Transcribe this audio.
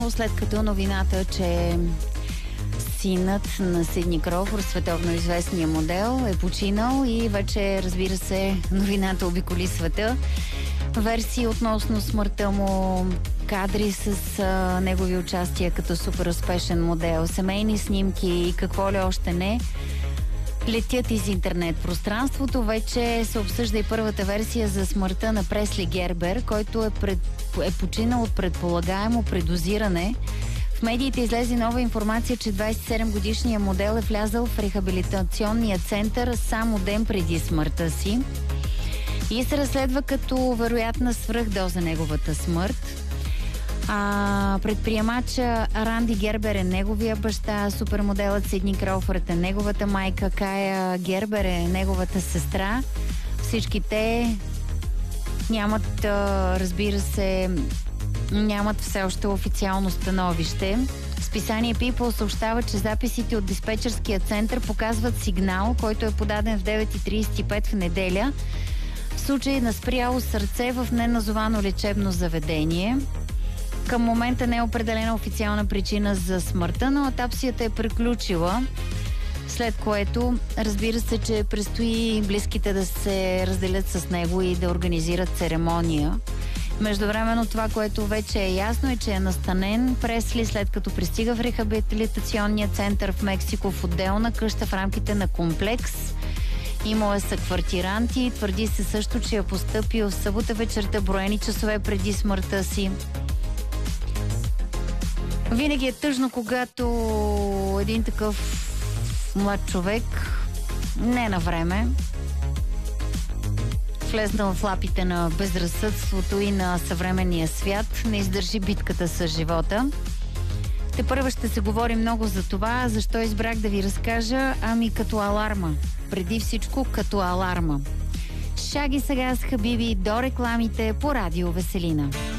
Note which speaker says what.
Speaker 1: След като новината, че синът на Сидни Кроуфорд, световно известния модел, е починал и вече, разбира се, новината обиколи света. Версии относно смъртта му, кадри с негови участия като супер успешен модел, семейни снимки и какво ли още не летят из интернет пространството. Вече се обсъжда и първата версия за смъртта на Пресли Гербер, който е починал от предполагаемо предозиране. В медиите излезе нова информация, че 27-годишният модел е влязъл в рехабилитационния център само ден преди смъртта си и се разследва като вероятна свръхдоза неговата смърт. Предприемача Ранди Гербер е неговия баща, супермоделът Сидни Кроуфорд е неговата майка, Кая Гербер е неговата сестра. Всички те нямат, разбира се, нямат все още официално становище. Списание People съобщава, че записите от диспетчерския център показват сигнал, който е подаден в 9:35 в неделя в случай на спряло сърце в неназовано лечебно заведение. Към момента не е определена официална причина за смъртта, но аутопсията е приключила, след което разбира се, че предстои близките да се разделят с него и да организират церемония. Междувременно това, което вече е ясно, е, че е настанен Пресли, след като пристига в рехабилитационния център в Мексико в отделна къща в рамките на комплекс. Имал е съквартиранти. Твърди се също, че е постъпил в събота вечерта, броени часове преди смъртта си. Винаги е тъжно, когато един такъв млад човек не на време влезнал в лапите на безразсъдството и на съвременния свят, не издържи битката с живота. Тепърва ще се говори много за това. Защо избрах да ви разкажа? Ами като аларма. Преди всичко като аларма. Шаги сега с Хабиби до рекламите по Радио Веселина.